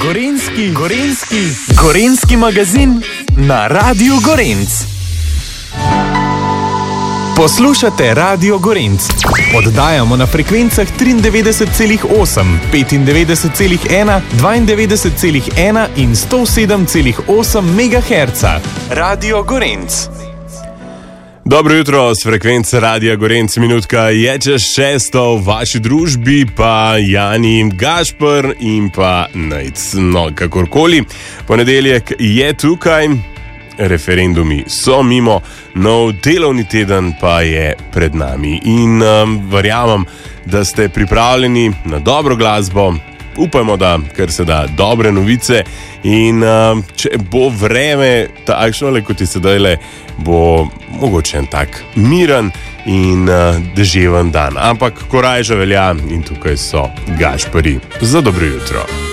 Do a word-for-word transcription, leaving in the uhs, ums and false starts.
Gorenjski, Gorenjski, Gorenjski magazin na Radiu Gorenc. Poslušate Radio Gorenc. Oddajamo na frekvencah triindevetdeset celih osem, petindevetdeset celih ena, dvaindevetdeset celih ena in sto sedem celih osem megaherca. Radio Gorenc. Dobro jutro, s frekvence Radia Gorenc, minutka je čez šesto, v vaši družbi pa Jani, Gašper in pa Nejc. No, kakorkoli, ponedeljek je tukaj, referendumi so mimo, nov delovni teden pa je pred nami in um, verjamem, da ste pripravljeni na dobro glasbo. Upajmo, da kar se da dobre novice in uh, če bo vreme takšno, kot je sedaj, bo mogoče en tak miren in uh, deževen dan. Ampak korajža velja in tukaj so Gašperi za dobro jutro.